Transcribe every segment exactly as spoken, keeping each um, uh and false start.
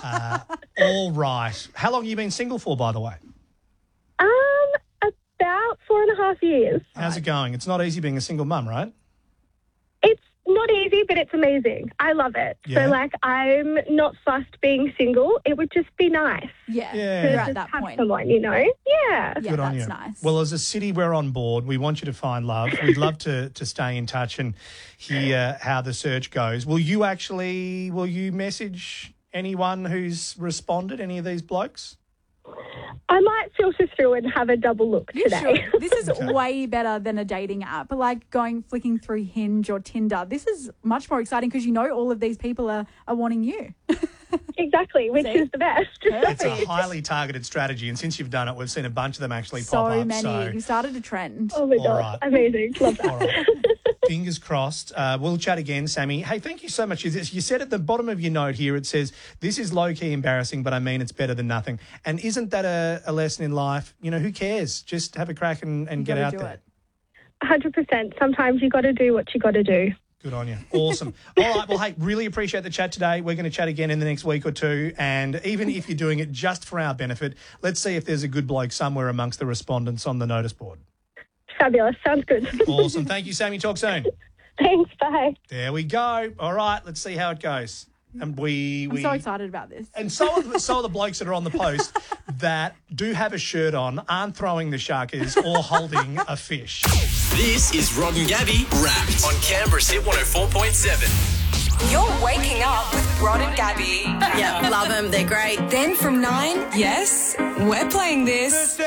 Uh, all right. How long have you been single for, by the way? Um, about four and a half years. How's it going? It's not easy being a single mum, right? It's not easy, but it's amazing. I love it. Yeah. So, like, I'm not fussed being single. It would just be nice Yeah, Yeah. to you're at just that have point. someone, you know? Yeah. Yeah, Good on that's you. nice. Well, as a city, we're on board. We want you to find love. We'd love to to stay in touch and hear how the search goes. Will you actually, will you message anyone who's responded, any of these blokes? I might filter through and have a double look You today. should. This is Okay. way better than a dating app. Like going flicking through Hinge or Tinder. This is much more exciting because you know all of these people are, are wanting you. Exactly, which See? is the best. It's a highly targeted strategy, and since you've done it, we've seen a bunch of them actually So pop up. many. So, You started a trend. Oh, my All God. right. Amazing. Love that. all right. Fingers crossed. Uh, we'll chat again, Sammy. Hey, thank you so much. You you said at the bottom of your note here, it says, this is low-key embarrassing, but I mean it's better than nothing. And isn't that a, a lesson in life? You know, who cares? Just have a crack and, and You get gotta out do there. it. one hundred percent. Sometimes you got to do what you got to do. Good on you. Awesome. All right. Well, hey, really appreciate the chat today. We're going to chat again in the next week or two. And even if you're doing it just for our benefit, let's see if there's a good bloke somewhere amongst the respondents on the notice board. Fabulous. Sounds good. Awesome. Thank you, Sammy. Talk soon. Thanks. Bye. There we go. All right. Let's see how it goes. And we... I'm we so excited about this. And so are, the, so are the blokes that are on the post that do have a shirt on, aren't throwing the sharkies or holding a fish. This is Rod and Gabby Wrapped on Canberra's Hit one oh four point seven. You're waking up with Rod and Gabby. Yeah, love them. They're great. Then from nine, yes, we're playing this.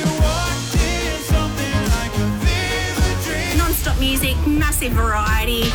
Non-stop music, massive variety.